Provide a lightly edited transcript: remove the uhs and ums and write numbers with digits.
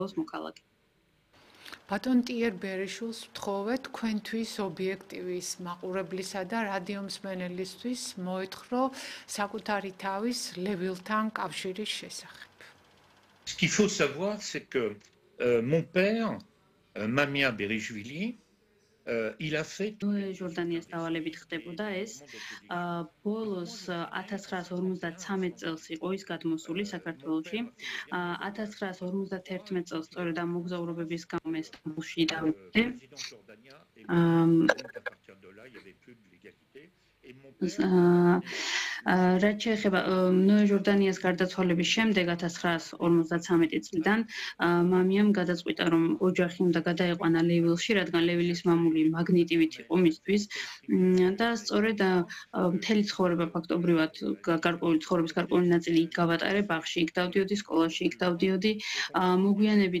მოქალაქე. ბატონ ტიერ ბერიშულს ვთხოვეთ თქვენთვის ობიექტივის მაყურებლისა და რადიო მსმენელისთვის მოეთხოვო საკუთარი თავის ლევილთან კავშირის შესახებ. Ce qu'il faut savoir, c'est que mon père, Mamia Berishvili, il a fait ჟორდანიას დავალებით ხდებოდა ეს ბოლოს 1953 წელს იყო ის გადმოსული საქართველოში 1951 წელს სწორედ ამ მოგზაურობების გამო სტამბოლში დავიწყე რაც შეეხება ნოე ჟორდანიას გარდაცვალების შემდეგ 1953 წლიდან მამიამ გადაწყვიტა რომ ოჯახი უნდა გადაეყვანა ლევილში რადგან ლევილის მამული მაგნიტივით იყო მისთვის და სწორედ მთელი ცხოვრება ფაქტობრივად გარკვეული ცხოვრების გარკვეული ნაწილი იქ გავატარე ბაღში იქ დავდიოდი სკოლაში იქ დავდიოდი მოგვიანებით